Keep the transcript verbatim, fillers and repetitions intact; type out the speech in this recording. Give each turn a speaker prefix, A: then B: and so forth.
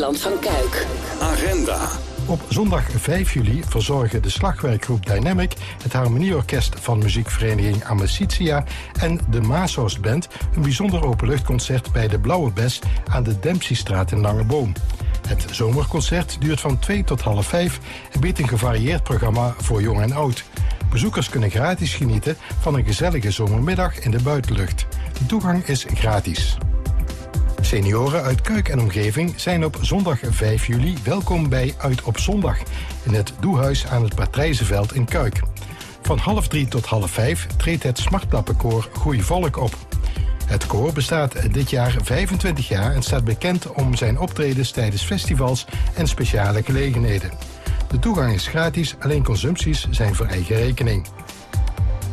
A: Nederland van Kuik.
B: Agenda.
C: Op zondag vijf juli verzorgen de slagwerkgroep Dynamic, het harmonieorkest van muziekvereniging Amicitia en de Maashorst Band een bijzonder openluchtconcert bij de Blauwe Bes aan de Dempseystraat in Langeboom. Het zomerconcert duurt van twee tot half vijf en biedt een gevarieerd programma voor jong en oud. Bezoekers kunnen gratis genieten van een gezellige zomermiddag in de buitenlucht. De toegang is gratis. Senioren uit Kuik en omgeving zijn op zondag vijf juli welkom bij Uit op Zondag in het Doehuis aan het Patrijzenveld in Kuik. Van half drie tot half vijf treedt het Smartlappenkoor Goeie Volk op. Het koor bestaat dit jaar vijfentwintig jaar en staat bekend om zijn optredens tijdens festivals en speciale gelegenheden. De toegang is gratis, alleen consumpties zijn voor eigen rekening.